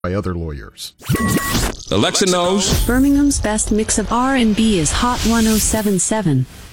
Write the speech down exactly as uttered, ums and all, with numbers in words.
by other lawyers. Alexa knows Birmingham's best mix of R and B is Hot one oh seven point seven.